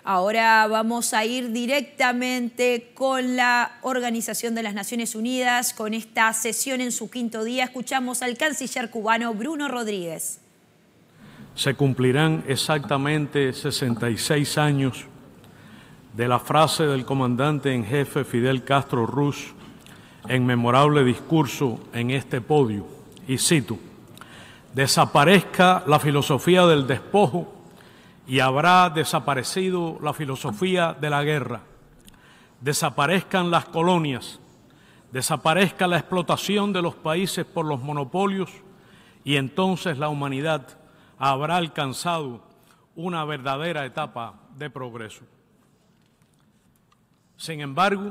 Ahora vamos a ir directamente con la Organización de las Naciones Unidas, con esta sesión en su quinto día. Escuchamos al canciller cubano Bruno Rodríguez. Se cumplirán exactamente 66 años de la frase del comandante en jefe Fidel Castro Ruz en memorable discurso en este podio, y cito: desaparezca la filosofía del despojo y habrá desaparecido la filosofía de la guerra. Desaparezcan las colonias, desaparezca la explotación de los países por los monopolios y entonces la humanidad habrá alcanzado una verdadera etapa de progreso. Sin embargo,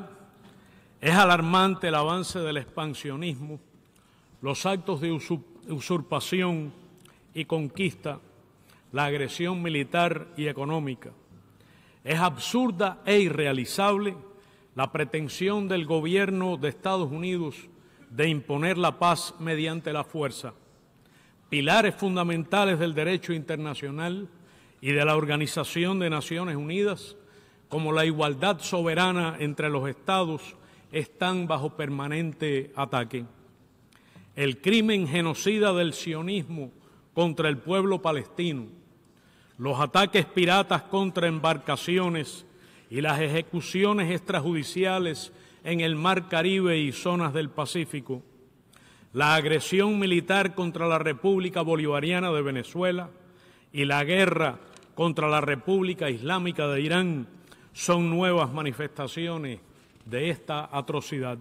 es alarmante el avance del expansionismo, los actos de usurpación y conquista, la agresión militar y económica. Es absurda e irrealizable la pretensión del gobierno de Estados Unidos de imponer la paz mediante la fuerza. Pilares fundamentales del derecho internacional y de la Organización de Naciones Unidas, como la igualdad soberana entre los estados, están bajo permanente ataque. El crimen genocida del sionismo contra el pueblo palestino, los ataques piratas contra embarcaciones y las ejecuciones extrajudiciales en el Mar Caribe y zonas del Pacífico, la agresión militar contra la República Bolivariana de Venezuela y la guerra contra la República Islámica de Irán son nuevas manifestaciones de esta atrocidad.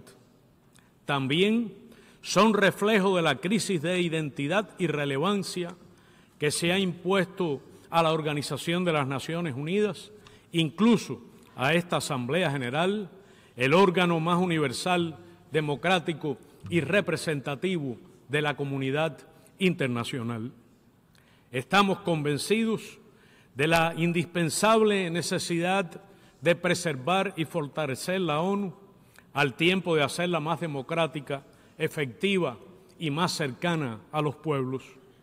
También son reflejo de la crisis de identidad y relevancia que se ha impuesto a la Organización de las Naciones Unidas, incluso a esta Asamblea General, el órgano más universal, democrático y representativo de la comunidad internacional. Estamos convencidos de la indispensable necesidad de preservar y fortalecer la ONU al tiempo de hacerla más democrática, efectiva y más cercana a los pueblos.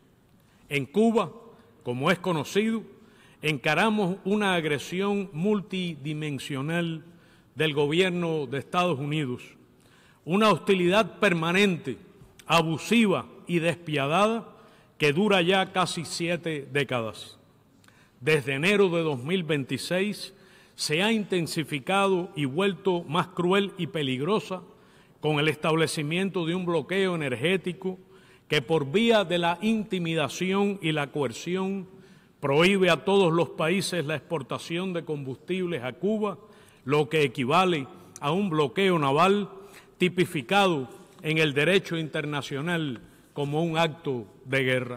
En Cuba, como es conocido, encaramos una agresión multidimensional del gobierno de Estados Unidos, una hostilidad permanente, abusiva y despiadada que dura ya casi 7 décadas. Desde enero de 2026 se ha intensificado y vuelto más cruel y peligrosa con el establecimiento de un bloqueo energético que por vía de la intimidación y la coerción prohíbe a todos los países la exportación de combustibles a Cuba, lo que equivale a un bloqueo naval tipificado en el derecho internacional como un acto de guerra.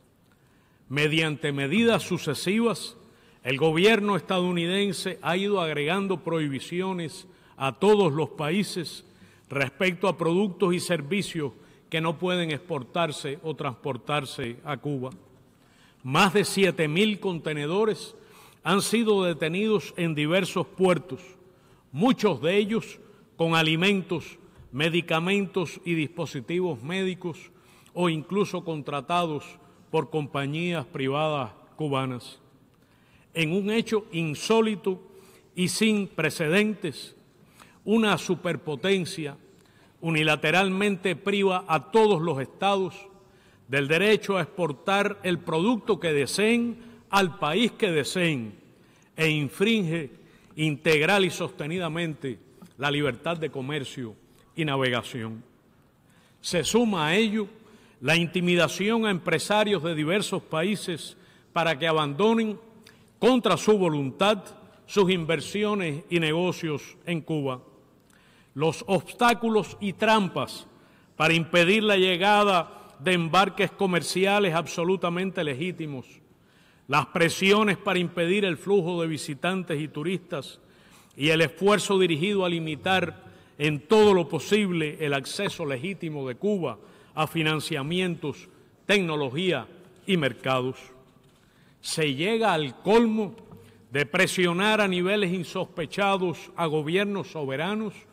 Mediante medidas sucesivas, el gobierno estadounidense ha ido agregando prohibiciones a todos los países respecto a productos y servicios que no pueden exportarse o transportarse a Cuba. Más de 7.000 contenedores han sido detenidos en diversos puertos, muchos de ellos con alimentos, medicamentos y dispositivos médicos o incluso contratados por compañías privadas cubanas. En un hecho insólito y sin precedentes, una superpotencia unilateralmente priva a todos los estados del derecho a exportar el producto que deseen al país que deseen e infringe integral y sostenidamente la libertad de comercio y navegación. Se suma a ello la intimidación a empresarios de diversos países para que abandonen contra su voluntad sus inversiones y negocios en Cuba. Los obstáculos y trampas para impedir la llegada de embarques comerciales absolutamente legítimos, las presiones para impedir el flujo de visitantes y turistas y el esfuerzo dirigido a limitar en todo lo posible el acceso legítimo de Cuba a financiamientos, tecnología y mercados. Se llega al colmo de presionar a niveles insospechados a gobiernos soberanos